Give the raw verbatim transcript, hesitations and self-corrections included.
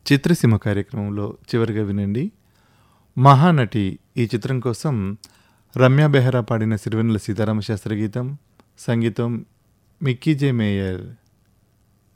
చిత్రసీమ కార్యక్రమంలో చివరిగా వినండి. మహానటి ఈ చిత్రం కోసం రమ్య బెహ్రా పాడిన సిరివెన్నెల సీతారామశాస్త్రి గీతం, సంగీతం మిక్కీ జే మేయర్.